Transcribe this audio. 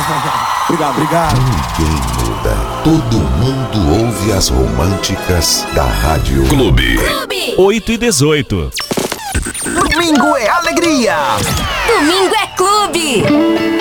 Obrigado, obrigado. Ninguém muda. Todo mundo ouve as românticas da Rádio Clube. 8h18. Domingo é alegria. Domingo é clube.